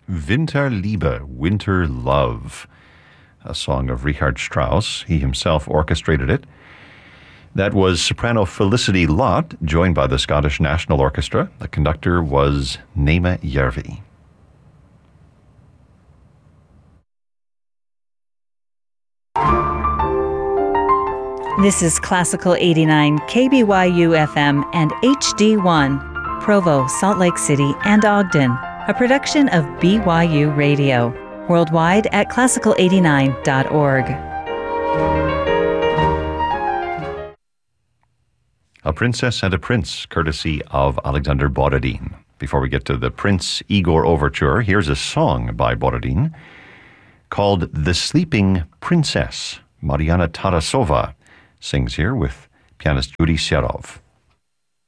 Winterliebe, Winter Love, a song of Richard Strauss. He himself orchestrated it. That was soprano Felicity Lott, joined by the Scottish National Orchestra. The conductor was Nema Järvi. This is Classical 89, KBYU FM and HD1, Provo, Salt Lake City, and Ogden, a production of BYU Radio, worldwide at classical89.org. A Princess and a Prince, courtesy of Alexander Borodin. Before we get to the Prince Igor Overture, here's a song by Borodin called The Sleeping Princess. Mariana Tarasova sings here with pianist Yuri Serov.